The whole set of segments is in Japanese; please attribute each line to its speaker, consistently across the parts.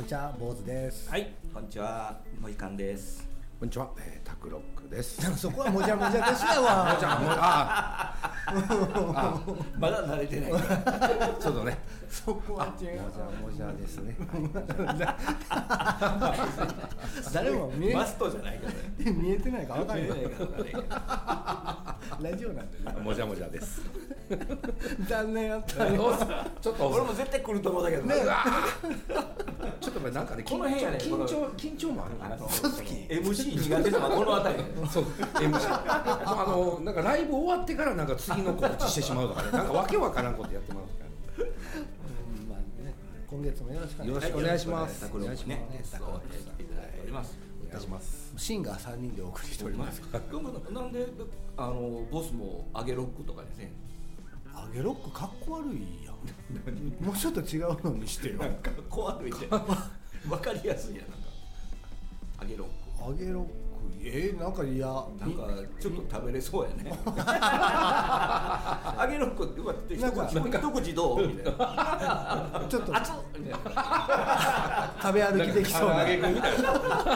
Speaker 1: ちは、坊主です。
Speaker 2: はい、こんにちは、モヒカンです。
Speaker 3: こんにちは、タクロックです。
Speaker 1: そこはもじゃもじゃですやわ。
Speaker 2: まだ慣れてない。
Speaker 3: ちょっとね、
Speaker 1: そこは違う。
Speaker 3: もじゃもじゃですね。
Speaker 1: 誰も
Speaker 2: マストじゃないからね。
Speaker 1: 見えてないか分かんない。ラジオなんでね。
Speaker 3: もじゃもじゃです。
Speaker 1: 残念やった。
Speaker 3: ちょっと
Speaker 2: 俺も絶対来ると思うんだけどね。
Speaker 3: ちょっとなんかね、
Speaker 2: この辺やね、
Speaker 3: 緊張もある。
Speaker 2: MC 苦手なのはこの辺り。
Speaker 3: そう、MC。なんかライブ終わってからなんか次の告知してしまうとかね、なんかわけわからんことやってますから。
Speaker 1: まあね、今月もよろしく
Speaker 3: お願いします。
Speaker 2: お願いします。
Speaker 3: お願いします。
Speaker 1: シンガー3人でお送りしております。
Speaker 2: なんでボスもアゲロックとかですね。
Speaker 1: アゲロックかっこ悪いやん。もうちょっと違うのにしてよ。
Speaker 2: かっこ悪いって分かりやすいやん。なんかアゲロック。
Speaker 1: アゲロック、なんか嫌。なん
Speaker 2: かちょっと食べれそうやね。アゲロックって一口どうみたいな。
Speaker 1: ちょっと
Speaker 2: 熱っみたいな。
Speaker 1: 食べ歩きできそうな。
Speaker 3: 揚げみたいな。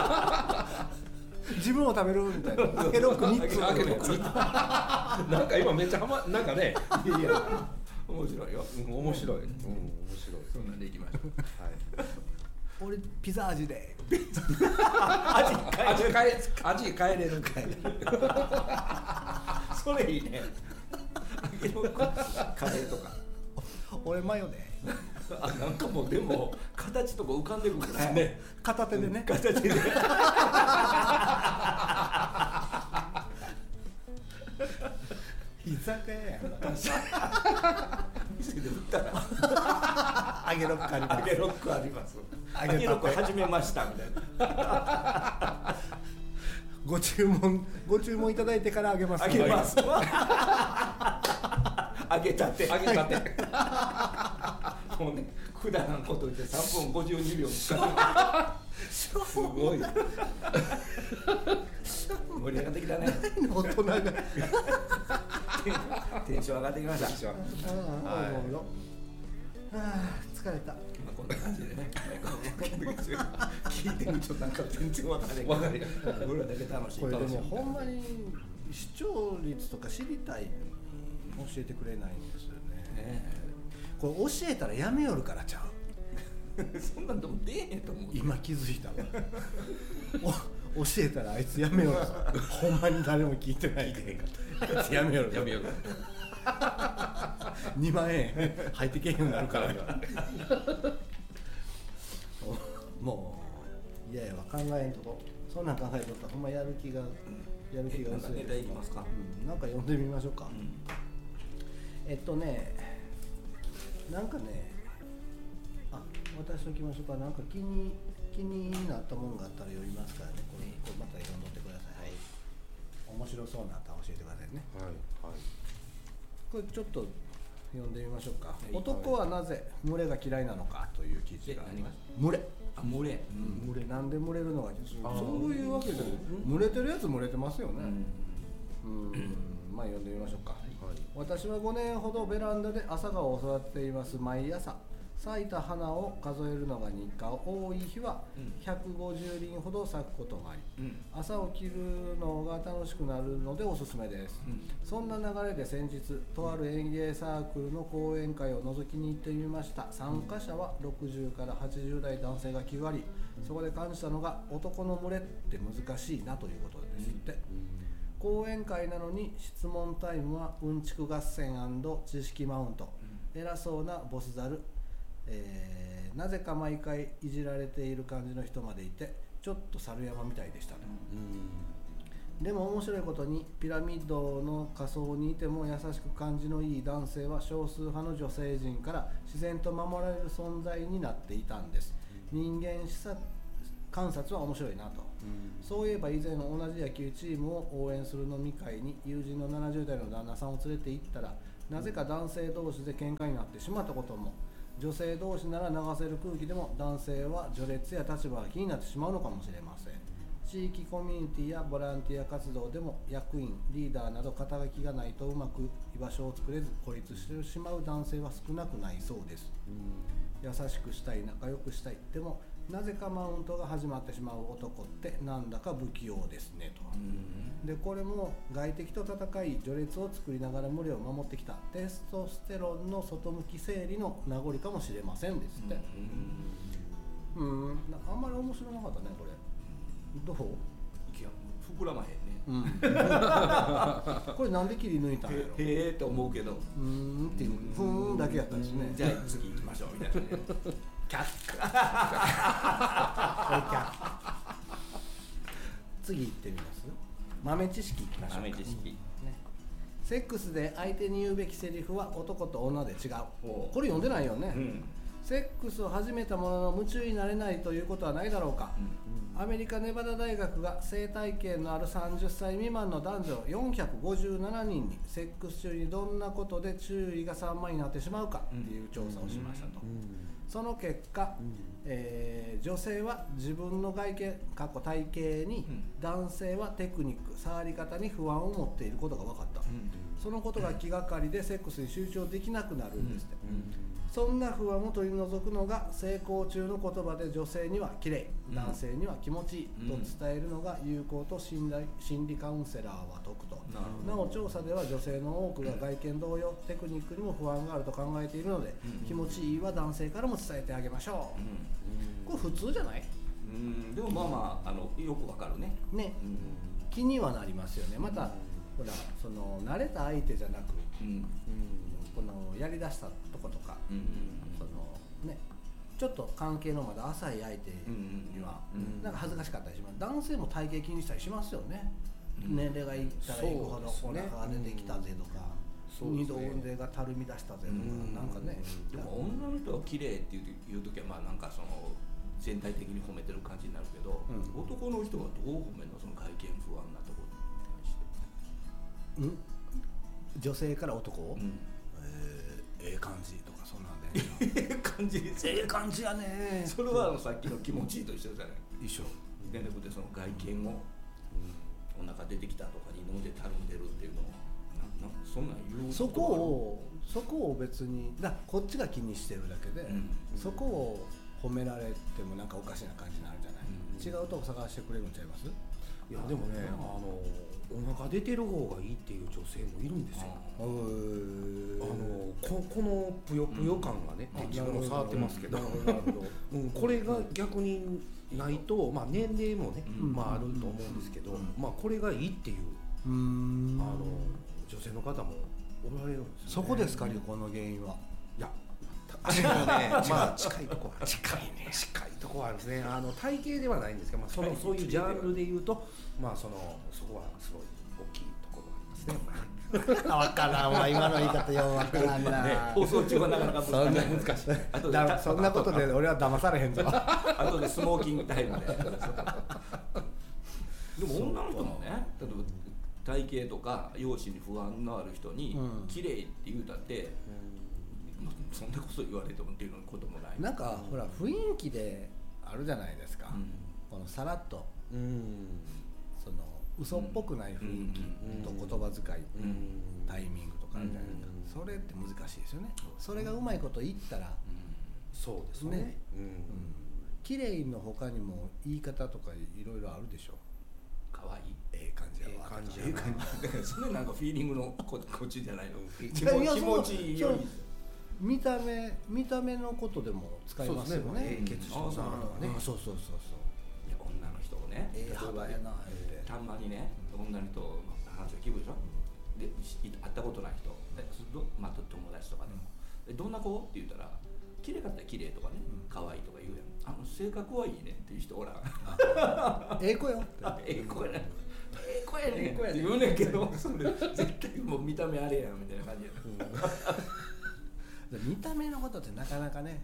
Speaker 1: 自分を食べるみたいな。アゲロック3つ。
Speaker 3: なんか今めっちゃなんかね。
Speaker 2: いや面白いよ。
Speaker 3: 面白い。面白い。
Speaker 2: そんなんでいきましょう。
Speaker 3: はい。
Speaker 1: 俺ピザ味で。
Speaker 3: 味変えれる。
Speaker 2: それいいね。アゲロックカレーとか。
Speaker 1: 俺マヨで。
Speaker 2: なんかもうでも形とか浮かんでくるからね。
Speaker 1: 片手でね。
Speaker 2: 片手で。
Speaker 1: 居酒屋やん。
Speaker 2: 店で売ったら
Speaker 1: アゲロックあります。
Speaker 2: アゲロックあります。アゲロック始めましたみたいな。
Speaker 1: ご注文いただいてからあげます。
Speaker 2: あげます。あげたて。もうね、くだらんこと言って3分52秒使う。すごい。盛り上がってきたね。
Speaker 1: 大人が
Speaker 2: テンション上がってきました。
Speaker 1: 疲れた。
Speaker 2: こんな感じでね。聞いてる人なんか全然わからない。わかる。俺らだけ楽しい。
Speaker 1: これでもほんまに視聴率とか知りたいのに教えてくれないんですよね。これ教えたらやめよるからちゃう。
Speaker 2: そんなんでも出えへんと思う。
Speaker 1: 今気づいたわ。教えたらあいつやめよるぞ。ほんまに誰も聞いてないであいつやめよる。2万円入ってけへんようになるから。もう嫌やわ、考えんとこ。そんなん考えとったらほんまやる気が薄い。
Speaker 2: ネタいきますか。
Speaker 1: なんか読んでみましょうか。なんかね、私ときましょうか。なんか気になったもんがあったら読みますからね。これまた読んどってください。はい。面白そうなったら教えてくださいね。
Speaker 3: はいはい。
Speaker 1: これちょっと読んでみましょうか。男はなぜ群れが嫌いなのかという記事があります。群れ。
Speaker 2: 群れ。
Speaker 1: なんで群れるのがそういうわけで、群れてるやつ群れてますよね。まあ読んでみましょうか。私は5年ほどベランダで朝顔を育てています。毎朝咲いた花を数えるのが日課、多い日は150輪ほど咲くことがあり、朝起きるのが楽しくなるのでおすすめです。そんな流れで先日とある園芸サークルの講演会を覗きに行ってみました。参加者は60から80代男性が9割。そこで感じたのが男の群れって難しいなということですって。講演会なのに質問タイムはうんちく合戦&知識マウント、偉そうなボスザル、なぜか毎回いじられている感じの人までいて、ちょっと猿山みたいでしたと。でも面白いことにピラミッドの下層にいても優しく感じのいい男性は少数派の女性陣から自然と守られる存在になっていたんです。人間観察は面白いなと。そういえば以前同じ野球チームを応援する飲み会に友人の70代の旦那さんを連れて行ったら、なぜか男性同士で喧嘩になってしまったことも。女性同士なら流せる空気でも男性は序列や立場が気になってしまうのかもしれません。地域コミュニティやボランティア活動でも役員、リーダーなど肩書きがないとうまく居場所を作れず孤立してしまう男性は少なくないそうです。優しくしたい、仲良くしたい、でもなぜかマウントが始まってしまう男ってなんだか不器用ですねと、でこれも外敵と戦い序列を作りながら群れを守ってきたテストステロンの外向き整理の名残かもしれませんですって。あんまり面白なかったねこれ。どう？
Speaker 2: いや膨らまへんね、
Speaker 1: これなんで切り抜いたんやろ。
Speaker 2: へえと思うけど
Speaker 1: っていうふーんだけやったんですね。
Speaker 2: じゃあ次行きましょうみたいなねキャッ
Speaker 1: 次行ってみます。豆知識いきましょうか。
Speaker 2: 豆知識、
Speaker 1: ね、セックスで相手に言うべきセリフは男と女で違う。これ読んでないよね、セックスを始めたものの夢中になれないということはないだろうか、アメリカネバダ大学が性体験のある30歳未満の男女457人にセックス中にどんなことで注意が散漫になってしまうかっていう調査をしましたと、その結果、女性は自分の外見体型に、男性はテクニック触り方に不安を持っていることが分かった、そのことが気がかりでセックスに集中できなくなるんですって、そんな不安を取り除くのが性交中の言葉で女性には綺麗、男性には気持ちいいと伝えるのが有効と心理カウンセラーは説くと。なお調査では女性の多くが外見同様テクニックにも不安があると考えているので、気持ちいいは男性からも伝えてあげましょう、これ普通じゃない？
Speaker 2: でもまあよくわかるね。
Speaker 1: 気にはなりますよね。またほらその慣れた相手じゃなく、このやりだしたとことか、そのねちょっと関係のまだ浅い相手にはなんか恥ずかしかったりします。男性も体型気にしたりしますよね、年齢がいったらいくほどお腹が出てきたぜとか、二度腕がたるみ出したぜとか、なんかね。
Speaker 2: でも女の人は綺麗っていう時はまあなんかその全体的に褒めてる感じになるけど、男の人はどう褒めるの、その外見不安なところに対して。
Speaker 1: 女性から男を、ええ感じとかそんなんで
Speaker 2: 感じです。
Speaker 1: ええ感じやね。
Speaker 2: それはさっきの気持ちいいと一緒じゃない。
Speaker 1: 一緒。
Speaker 2: でなくてその外見を、お腹出てきたとかに飲んでたるんでるっていうのをそんなん言う。
Speaker 1: そこを別にこっちが気にしてるだけで、そこを褒められてもなんかおかしな感じになるじゃない、違うとこ探してくれるんちゃいます？
Speaker 3: いやでもね、お腹出てる方がいいっていう女性もいるんですよ。このぷよぷよ感がね、自分も触ってますけど、これが逆にないと、まあ年齢もね、あると思うんですけど、まあこれがいいっていう女性の方もおられるんですよね。
Speaker 1: そこですか、離婚の原因は。
Speaker 3: いやまあ近いとこは近いとこはあるんですね。体型ではないんですけど、まあそういうジャンルで言うと、まあそこはすごい大きいところがありますね。
Speaker 1: 分からんわ、今の言い方よう分からんな。
Speaker 2: 放送中はなかなか難しい。
Speaker 1: そんなことで俺は騙されへんぞ。
Speaker 2: あとでスモーキングタイムで。でも女の人もね、例えば体型とか容姿に不安のある人に綺麗って言うたって、そんなこと言われてもっていうこともない。
Speaker 1: なんかほら雰囲気であるじゃないですか、このさらっと、その嘘っぽくない雰囲気と言葉遣い、タイミングとかあるじゃないですか、それって難しいですよね。それがうまいこと言ったら、
Speaker 3: そうですね。
Speaker 1: 綺麗の他にも言い方とかいろいろあるでしょ。
Speaker 2: 可愛い、
Speaker 1: ええ感じやわ、
Speaker 2: ええ感じ。それなんかフィーリングのこっちじゃないの。気持ちいいように。
Speaker 1: 見た目のことでも使いますよね。
Speaker 3: 血色さんとかね。
Speaker 1: そう。い
Speaker 2: や女の人をね、
Speaker 1: 幅やなって
Speaker 2: たまにね、女の人の話を聞くでしょ。で会ったことない人、まあ友達とかでも、どんな子って言ったら、綺麗かったら綺麗とかね、可愛いとか言うやん。性格はいいねっていう人おらん。
Speaker 1: ええ子よ。
Speaker 2: ええ子やね。ええ子やねって言うねんけど、それ絶対もう見た目あれやんみたいな感じやな。
Speaker 1: 見た目のことってなかなかね、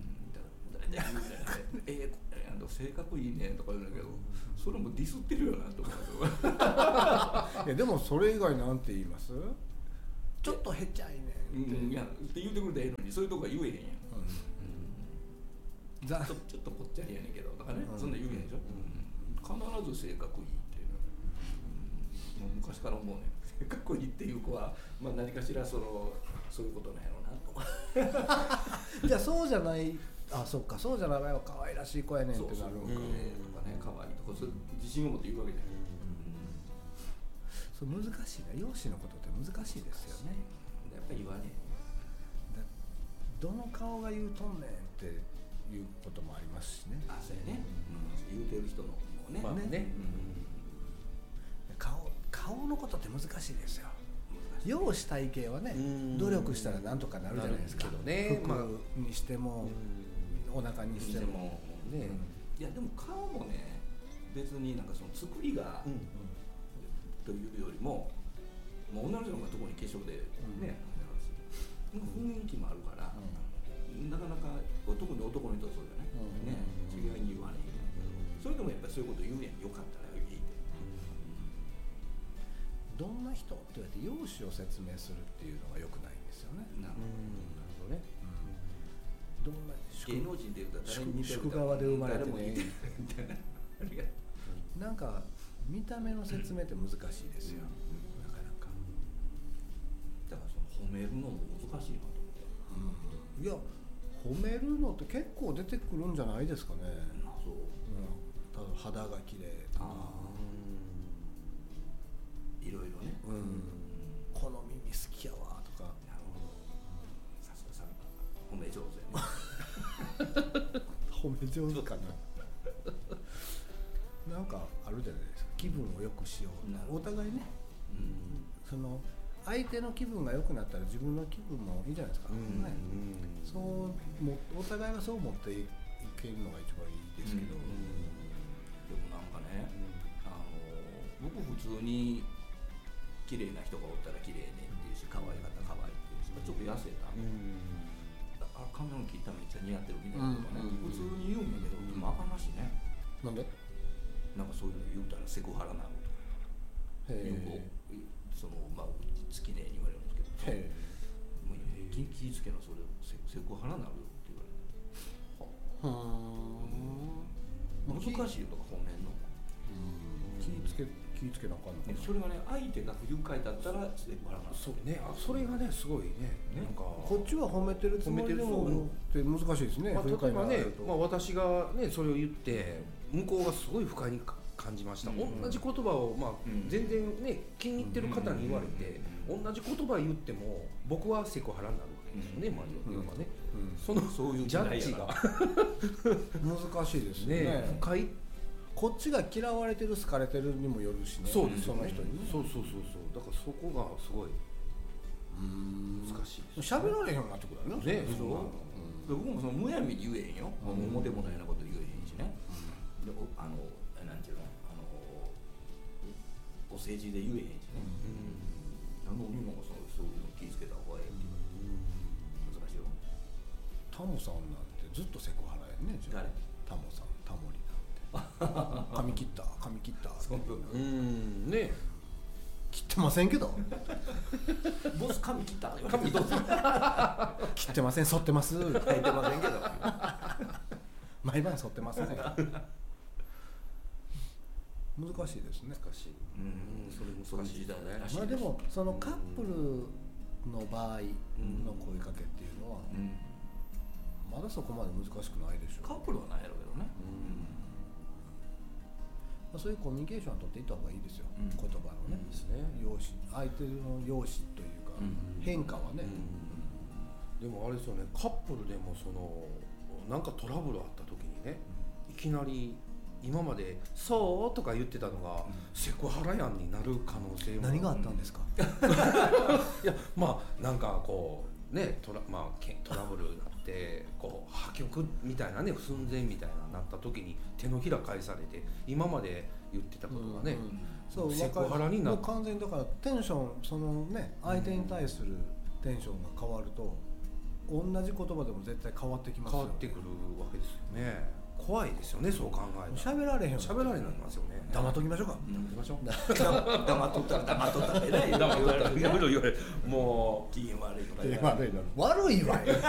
Speaker 2: 性格いいねとか言うんだけど、それもディスってるよなと思う。
Speaker 1: いやでもそれ以外なんて言います？ちょっとへっちゃいね
Speaker 2: いやって言うてくれたらええのに、そういうとこは言えへんやん。ちょっとぽっちゃりやねんけどとかね、そんな言えへんでしょ。必ず性格いいっていうのはもう昔から思うねん。性格いいっていう子は、まあ、何かしらそういうことなんやろうなとか。
Speaker 1: じゃあそうじゃないあ、そっか、そうじゃないわ、可愛らしい子やねんってなるんか。
Speaker 2: とかね、可愛いとか自信を持って言うわけじゃない。
Speaker 1: そう難しいな、容姿のことって難しいですよね。
Speaker 2: やっぱり言わね
Speaker 1: だどの顔が言うとんねんっていうこともありますしね。
Speaker 2: あ、そうやね、言うてる人のもね、
Speaker 3: まあね、
Speaker 1: 顔のことって難しいですよ。容姿体型はね、努力したらなんとかなるじゃないですか。
Speaker 3: ね、
Speaker 1: 服にしても、お腹にしても
Speaker 3: ね。
Speaker 2: いやでも顔もね、別になんかその作りが、というよりも、女の人の方が特に化粧でね、雰囲気もあるから、なかなか特に男の人はそうじゃない、ね、違いに言わねえ。それでもやっぱりそういうこと言うやん、よかったらいいって。
Speaker 1: どんな人って言われて容姿を説明するっていうのが良くないんですよね。
Speaker 2: なるほどね。
Speaker 1: どんな
Speaker 2: 芸能人で言うと誰に似てるか、
Speaker 1: 宿川で生まれてね
Speaker 2: みたいな。
Speaker 1: なんか見た目の説明って難しいですよ。なかなか。
Speaker 2: だからその褒めるのも難しいなと思って。
Speaker 1: いや、褒めるのって結構出てくるんじゃないですかね。
Speaker 2: そう。
Speaker 1: ただ肌が綺麗とか、
Speaker 2: いろいろね。
Speaker 1: この耳好きやわとか。
Speaker 2: なるほど。さすがさん褒め上手やね。
Speaker 1: 褒め上手かな。なんかあるじゃないですか。気分を良くしよう。お互いね。その相手の気分が良くなったら自分の気分もいいじゃないですか。そうお互いがそう思っていけるのが一番いいですけど。
Speaker 2: でもなんかね、僕普通に綺麗な人がおったら綺麗ねっていうし、可愛かったら可愛いっていうし、ちょっと痩せた。髪の毛切ったらめっちゃ似合ってるみたいなとかね、普通に言うんだけど、でもあかんらしいね。
Speaker 1: なんで？
Speaker 2: なんかそういうの言うたらセクハラなのとか。そのまあ好きねに言われるんですけど、もう気ぃつけな、それセクハラなるよって言われて。難しいよとか褒めんの。
Speaker 1: 気ぃつけなあかんのかな。
Speaker 2: それがね、相手が不愉快だったらセクハラなる。
Speaker 3: そうね、それがねすごいね。なんか
Speaker 1: こっちは褒めてるつもりでもって難しいですね。
Speaker 3: 例えばね、私がねそれを言って向こうがすごい不快に感じました。同じ言葉を全然ね気に入ってる方に言われて、同じ言葉言っても僕はセクハラになるわけですよね。まずそういうジャッジが
Speaker 1: 難しいですね。
Speaker 3: 不快。
Speaker 1: こっちが嫌われてる好かれてるにもよるしね。
Speaker 3: そうです
Speaker 1: その人にね。
Speaker 3: そうだからそこがすごい難しいです。
Speaker 1: 喋られへんようになってくるよね。
Speaker 2: 僕もそのむやみに言えへんよ。表もないようなこと言えへんしね。なんていうの、お世辞で言えへんしね。何のにもそういうの気ぃつけた方がいいっていう難しいよ。
Speaker 1: タモさんなんてずっとセクハラやね。
Speaker 2: 誰？
Speaker 1: タモさん、タモリなんて髪切った
Speaker 3: ね、
Speaker 1: 切ってませんけど
Speaker 2: ボス髪切った？
Speaker 3: 髪どうぞ
Speaker 1: 切ってません、剃ってます
Speaker 2: 書いてませんけど
Speaker 1: 毎晩剃ってますね。難しいですね。
Speaker 3: 難しい。それ難しいだね。
Speaker 1: まあでもそのカップルの場合の声かけっていうのはまだそこまで難しくないでしょう。
Speaker 2: カップルはないやろうけどね。
Speaker 1: そういうコミュニケーションを取っていった方がいいですよ。言葉のね、容姿、相手の容姿というか変化はね。
Speaker 3: でもあれですよね、カップルでもなんかトラブルあった時にね、いきなり今まで「そう」とか言ってたのが、セクハラやんになる可能性も。
Speaker 1: 何があったんですか？
Speaker 3: いや、まあなんかこうね、トラブルになってこう破局みたいなね、寸前みたいななった時に手のひら返されて、今まで言ってたことがね、セクハラになる。
Speaker 1: もう完全にだからテンション、そのね、相手に対するテンションが変わると、同じ言葉でも絶対変わってきますよね。
Speaker 3: 変わってくるわけですよね。怖いですよね、そう考えると。
Speaker 1: 喋られへんよ。
Speaker 3: 喋られになりますよね。
Speaker 1: 黙っときましょうか。
Speaker 3: 黙りましょう。
Speaker 2: 黙っとったら黙っとったら偉いよ。
Speaker 3: 黙っとったらいろいろ言われる。もう
Speaker 2: 機嫌悪いとか
Speaker 1: 悪いわよ。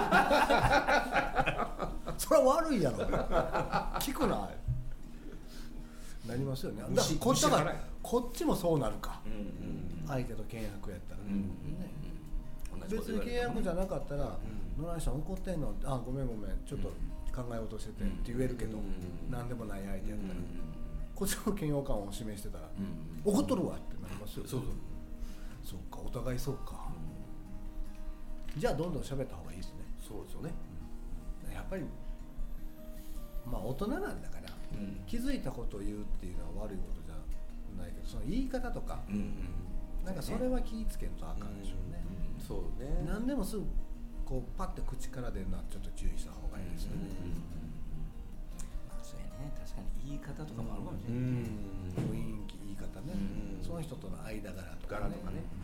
Speaker 1: それは悪いやろ。聞くな。なりますよね。こっちもそうなるか。相手と契約やったら。別に契約じゃなかったらどないしたん怒ってんの、あごめんちょっと考え事しててって言えるけど、何でもない相手やったら、こっちの嫌悪感を示してたら、怒っとるわってなりますよ。そうか、お互いそうか、じゃあどんどん喋った方がいいですね。
Speaker 3: そうですよね。
Speaker 1: やっぱりまあ大人なんだから、気づいたことを言うっていうのは悪いことじゃないけど、その言い方とか、なんかそれは気ぃつけんとあかんでしょうね。
Speaker 3: そうね。
Speaker 1: 何でもすぐこうパッて口から出るのはちょっと注意した方がいいですよね。
Speaker 2: まあそうやね、確かに言い方とかもあるかもしれない。
Speaker 1: 雰囲気、言い方ね、その人との間柄とかね。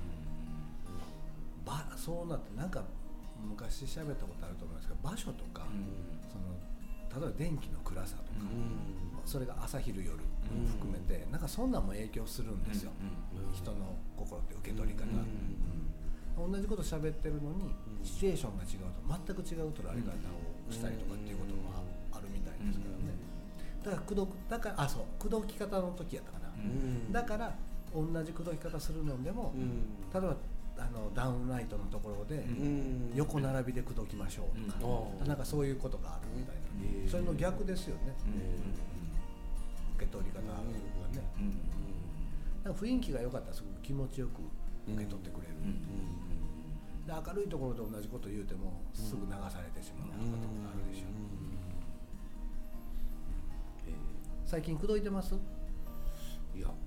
Speaker 1: そうなってなんか昔喋ったことあると思いますけど、場所とか、その例えば電気の暗さとか、それが朝昼夜含めて、なんかそんなんも影響するんですよ、人の心って受け取り方、同じこと喋ってるのにシチュエーションが違うと全く違う捉え方をしたりとかっていうこともあるみたいですからね。だから口説き方の時やったかな、だから同じ口説き方するのでも、例えばダウンライトのところで横並びで口説きましょうとか、なんかそういうことがあるみたいな、それの逆ですよね、受け取り方がね。なんか雰囲気が良かったらすごく気持ちよく受け取ってくれる、で明るいところで同じこと言うてもすぐ流されてしまうとかとかあるでしょ。最近口説いてます？
Speaker 3: いや、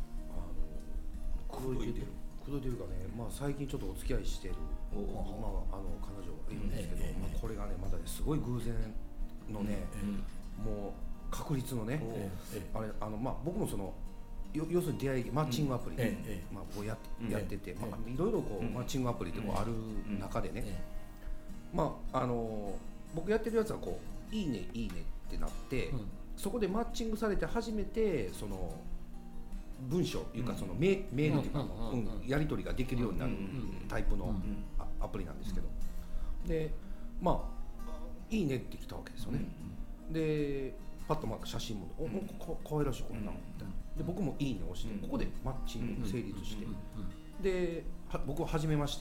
Speaker 3: 口説いてるかね、まあ最近ちょっとお付き合いしてる、彼女がいるんですけど、これがねまたねすごい偶然のね、もう確率のね、あれまあ僕もその要するに出会いマッチングアプリ、まあ僕やってて、まあいろいろこうマッチングアプリってこうある中でね、まあ僕やってるやつはこういいねってなって、そこでマッチングされて初めてその文章いうかそのメールというかやり取りができるようになるタイプのアプリなんですけど、でまあいいねって来たわけですよね。でパッと写真もかわいらしい子だなみたいな。で僕もいいねをして、ここでマッチング成立して、で僕は初めまして、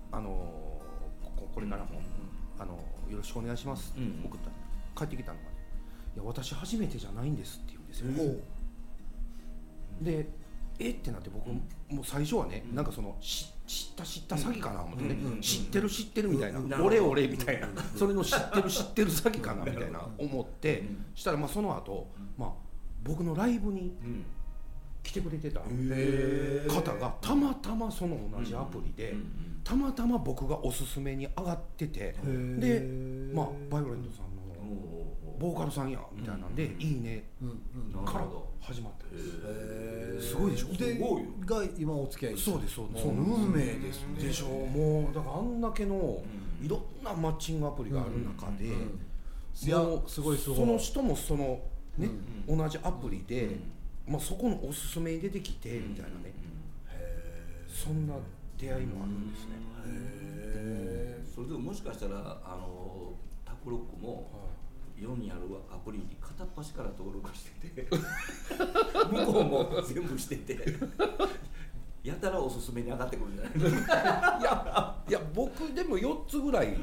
Speaker 3: これからもよろしくお願いしますって送ったら、帰ってきたのがね、いや私初めてじゃないんですって言うんですよ。でってなって、僕もう最初はね、なんかその知った詐欺かな思ってね、知ってるみたいな、俺みたいな、それの知ってる詐欺かなみたいな思って、したらまあその後、まあ僕のライブに来てくれてた方がたまたまその同じアプリでたまたま僕がおすすめに上がってて、でまあバイオレントさんのボーカルさんやみたいなんで、いいねから始まったんです。すごいでしょ。
Speaker 1: でが今お付き合い。
Speaker 3: そうです。
Speaker 1: 運命ですね。
Speaker 3: でしょ。もうだからあんだけのいろんなマッチングアプリがある中で、もうすごいその人もそのね同じアプリで、まあそこのおすすめに出てきてみたいなね、そんな出会いもあるんですね。
Speaker 2: それでももしかしたらタクロックも世にあるアプリに片っ端から登録してて向こうも全部しててやたらおすすめに上がってくるんじゃない
Speaker 3: いや僕でも4つぐらい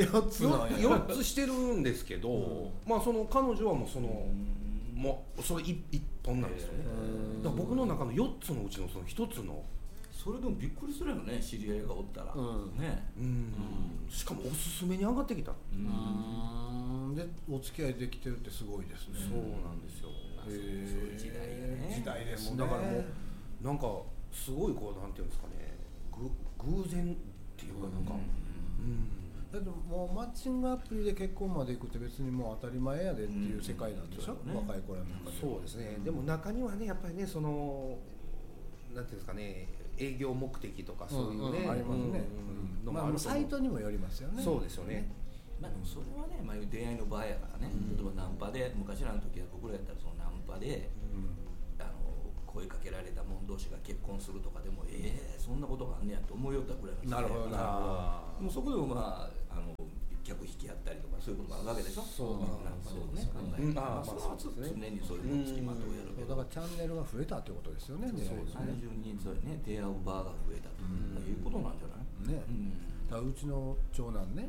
Speaker 3: 4つしてるんですけど、まあその彼女はもうそれ1本なんですよね。だから僕の中の4つのうちのその1つの、
Speaker 2: それでもびっくりするよね、知り合いがおったら、ね、
Speaker 3: しかもおすすめに上がってきた。
Speaker 1: でお付き合いできてるってすごいですね。
Speaker 3: そうなんですよ。
Speaker 2: そういう時代やね。
Speaker 1: 時代ですね。
Speaker 3: だからもうなんかすごいこうなんていうんですかね、偶然っていうかなんか、
Speaker 1: だってもうマッチングアプリで結婚まで行くって別にもう当たり前やでっていう世界なんでしょ、若い子らの中で。
Speaker 3: そうですね。でも中にはねやっぱりね、そのなんていうんですかね、営業目的とかそういうね、
Speaker 1: ありますね。まあサイトにもよりますよね。
Speaker 3: そうですよね。
Speaker 2: まあでもそれはね、まあ出会いの場合やからね。例えばナンパで、昔らの時は僕らやったらそのナンパで声かけられた者同士が結婚するとかでも、そんなことがあんねやと思いよったぐらいの。
Speaker 1: なるほどなるほど。
Speaker 2: もうそこでもまあ客引き合ったりとかそういうこともあるわけでしょ。そうナンパでもね、考えて。まあそれは常にそれも付きまとうやるけど。
Speaker 1: だからチャンネルが増えたってことですよね。
Speaker 2: 単純にそうね、出会うバーが増えたということなんじゃない？
Speaker 1: ね。だからうちの長男ね、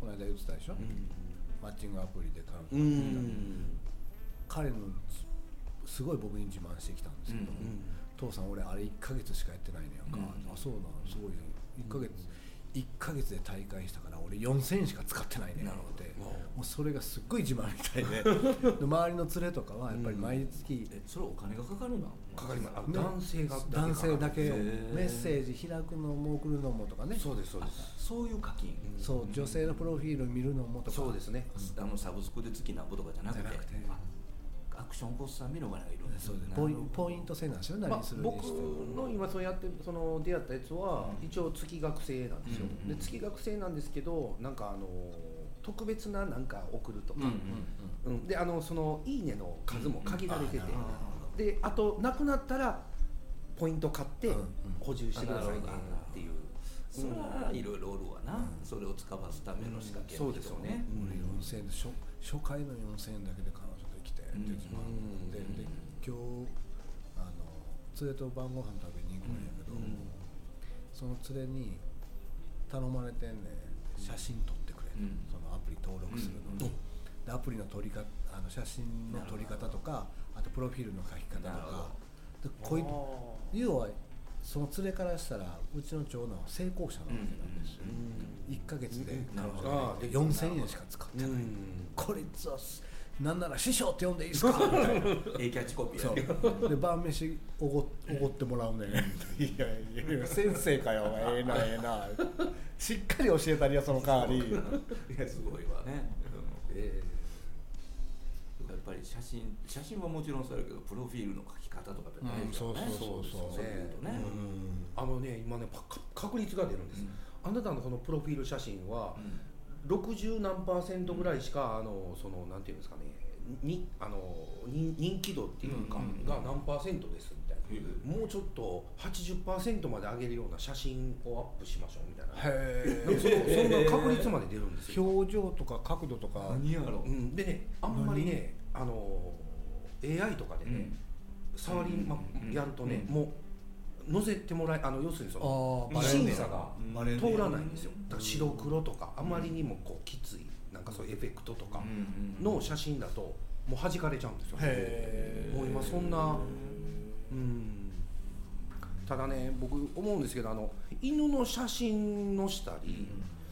Speaker 1: この間言ってたでしょ、マッチングアプリで彼女が彼のすごい僕に自慢してきたんですけど、父さん俺あれ1ヶ月しかやってないねやんか、あそうなのすごいね1ヶ月で大会したから俺4000円しか使ってないねんって、もうそれがすっごい自慢みたいで周りの連れとかはやっぱり毎月、
Speaker 2: それお金がかかるの？
Speaker 3: かかります。
Speaker 1: 男性だけメッセージ開くのも送るのもとかね。
Speaker 3: そうですそうです。
Speaker 2: そういう課金。
Speaker 1: そう女性のプロフィール見るのもとか。
Speaker 3: そうですね。
Speaker 2: サブスクで月なんぼとかじゃなくて、アクションコストさん見るお金がいるんです。
Speaker 1: そうです。ポイント制なんですよ。何するにしても。
Speaker 3: 僕の今そうやってその出会ったやつは一応月額制なんですよ。で月額制なんですけど、なんか特別ななんか送るとか、でそのいいねの数も限られてて、であとなくなったらポイント買って補充してくださいねっていう。
Speaker 2: それはいろいろおるわな。それを使わすための仕掛け。
Speaker 3: そうですよね。
Speaker 1: 4000円で初回の4000円だけで彼女できてって自慢で今日連れと晩ご飯食べに行くんやけど、その連れに頼まれてんね写真撮ってくれ、そのアプリ登録するのに、でアプリの撮り方写真の撮り方とか、あとプロフィールの書き方とかで要はその連れからしたらうちの長男は成功者なわけなんですよ。1ヶ月で彼女で4000円しか使ってない、こいつはなんなら師匠って呼んでいいですかみたいな
Speaker 2: キャッチコピー
Speaker 1: そうで晩飯おごってもらうねいや先生かよええなしっかり教えたりやその代わりいや
Speaker 2: すごいわね、やっぱり写真はもちろんそうやけどプロフィールの書き方とかって大事だよね。
Speaker 3: そうね今ね確率が出るんです、あなたのこのプロフィール写真は、60何%ぐらいしかそのなんていうんですかね人気度っていうかが何%ですみたいな、もうちょっと 80% まで上げるような写真をアップしましょうみたいな、そんな確率まで出るんですよ。
Speaker 1: 表情とか角度とか
Speaker 2: 何やろ、
Speaker 3: でねあんまりねAI とかでね、触り、やるとね、もう載せてもら要するにその審査が通らないんですよ。だから白黒とかあまりにもこうきついなんかそういうエフェクトとかの写真だともう弾かれちゃうんですよ。もう今そんなただね僕思うんですけど犬の写真載したり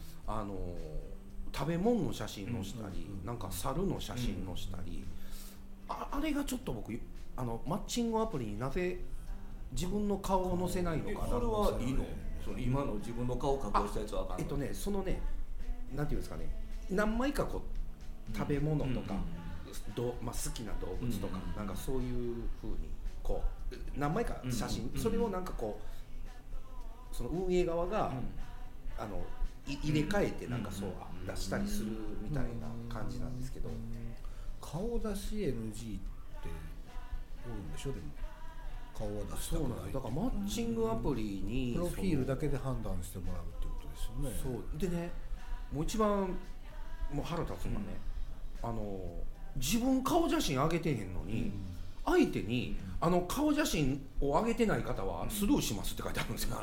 Speaker 3: 食べ物の写真載したりなんか猿の写真載したりあれがちょっと僕マッチングアプリになぜ自分の顔を載せないのかな。
Speaker 2: それはいいの？その今の自分の顔を加工したやつはあかんの？
Speaker 3: そのねなんていうんですかね、何枚かこう食べ物とか、好きな動物とか、なんかそういう風にこう何枚か写真、それをなんかこうその運営側が、入れ替えてなんかそう出したりするみたいな感じなんですけど、
Speaker 1: 顔出し NG って多いんでしょ。でも顔は出したくない。
Speaker 3: だからマッチングアプリに
Speaker 1: プロフィールだけで判断してもらうってことですよね。
Speaker 3: そうでね、もう一番もう腹立つのがね、自分顔写真上げてへんのに、相手に顔写真を上げてない方はスルーしますって書いてあるんですよ。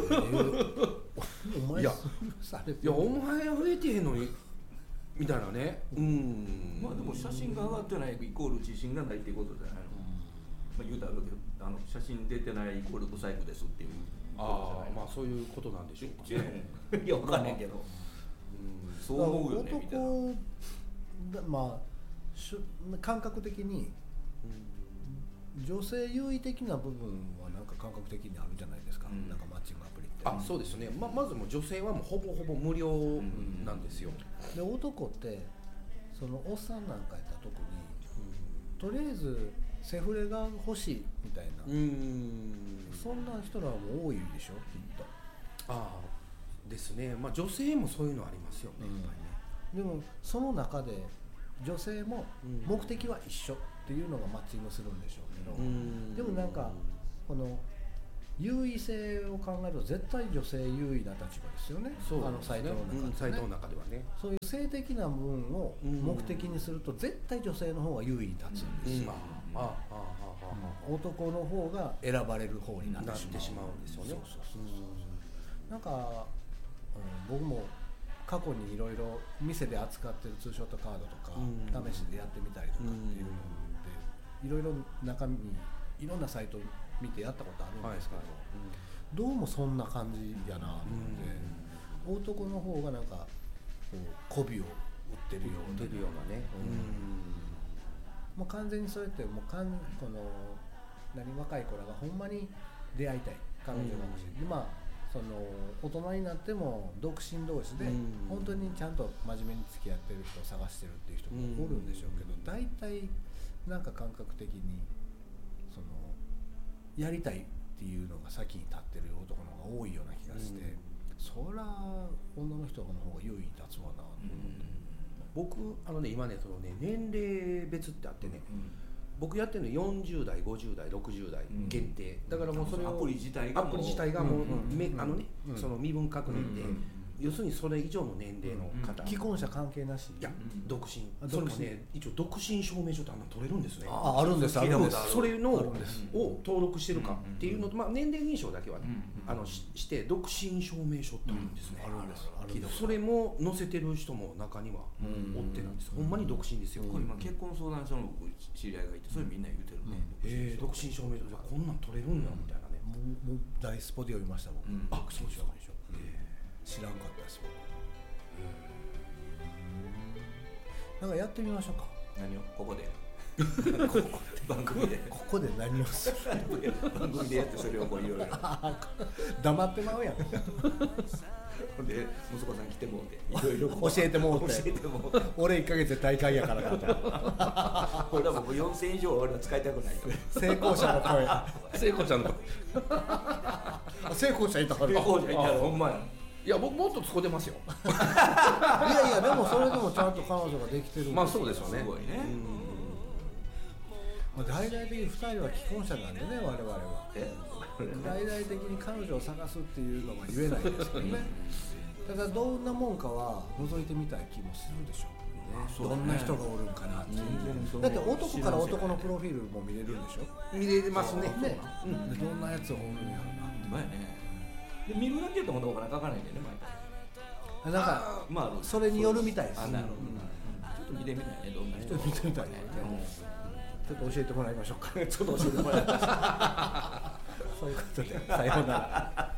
Speaker 1: お前
Speaker 3: いやお前上げてへんのにみたいなね。
Speaker 2: まあでも写真が上がってないイコール自信がないっていうことじゃないの。言うたら写真出てないイコールブサイクですっていう
Speaker 3: まあそういうことなんでしょうかね。
Speaker 2: いや分かんないけど、そう思うよねみたいな。
Speaker 1: 感覚的に女性優位的な部分はなんか感覚的にあるじゃないですか、なんかマッチングアプリって。
Speaker 3: そうですね。まずもう女性はもうほぼほぼ無料なんですよ。
Speaker 1: で男ってそのおっさんなんかやったら特に、とりあえずセフレが欲しいみたいな、そんな人らも多いでしょきっと。
Speaker 3: ですね。女性もそういうのありますよね、やっぱ
Speaker 1: りね。でもその中で女性も目的は一緒っていうのがマッチングするんでしょうけど、でもなんかこの優位性を考えると絶対女性優位な立場ですよね。サイトの中ではね。そういう性的な部分を目的にすると絶対女性の方が優位に立つんですよ。男の方が選ばれる方になってしまうんですよね。なんか、僕も過去にいろいろ店で扱ってるツーショットカードとか、試しでやってみたりとかっていうので、いろいろ中身いろんなサイト見てやったことあるんですけど、どうもそんな感じやなと思って、男の方がなんかこう媚びを売ってるようなね、もう完全にそうやってもうこの若い子らがほんまに出会いたい彼女が欲しい、でまあその大人になっても独身同士で本当にちゃんと真面目に付き合ってる人を探してるっていう人もおるんでしょうけど、大体なんか感覚的にそのやりたいっていうのが先に立ってる男の方が多いような気がして、そら女の人の方が優位に立つわなと思って。
Speaker 3: 僕今ねそのね年齢別ってあってね、僕やってるの40代50代60代限定、だからもうそれを
Speaker 2: アプリ自体が
Speaker 3: もうその身分確認で、要するにそれ以上の年齢の方、
Speaker 1: 既婚者関係なし、
Speaker 3: いや独身、それもね一応独身証明書って取れるんですね。
Speaker 1: あるんです、あるんです。
Speaker 3: それのを登録してるかっていうのと、まあ年齢認証だけはねして独身証明書ってあるんですね。
Speaker 1: あるんです。
Speaker 3: それも載せてる人も中にはおってなんです。ほんまに独身ですよ。
Speaker 2: これ今結婚相談所の知り合いがいて、それみんな言うてるね。
Speaker 3: 独身証明書じゃこんなん取れるんやみたいなね。
Speaker 1: もう大スポで読みました僕。
Speaker 3: あ、そうですか。
Speaker 1: 知らんかったです。なんかやってみましょうか。
Speaker 2: 何をここで番組で
Speaker 1: ここで何をする
Speaker 2: 番組でやってそれをこういろいろ
Speaker 1: 黙ってまうやん。
Speaker 2: で息子さん来てもうていろいろ
Speaker 1: 教えてもうて俺1ヶ月で大会やからな
Speaker 2: これだもん4000以上俺は使いたくないと。
Speaker 1: 成功者の声
Speaker 3: 聖子ちゃんの
Speaker 1: 成功者いたから
Speaker 2: 成功者いたらほんまや。
Speaker 3: いや僕もっと使ってますよ。
Speaker 1: いやいやでもそれでもちゃんと彼女ができてる。
Speaker 3: まあそうですよね。
Speaker 2: すごいね。
Speaker 1: 大々的に2人は既婚者なんでね、我々は。大々的に彼女を探すっていうのは言えないですけどね。ただどんなもんかは覗いてみたい気もするでしょうね。どんな人がおるんかなっていう。だって男から男のプロフィールも見れるんでしょ。
Speaker 3: 見れますね。
Speaker 1: どんなやつおるんやろなって。
Speaker 2: うまいね。で見るだけでもどうかな書かないんだよね毎回。
Speaker 1: なんかまあそれによるみたいです。
Speaker 2: なるほど。ちょっと見てみたいね、どんな人
Speaker 1: 見てみたいね。ちょっと教えてもらいましょうか。
Speaker 2: ちょっと教えてもらいましょう。
Speaker 1: そういうことでさようなら。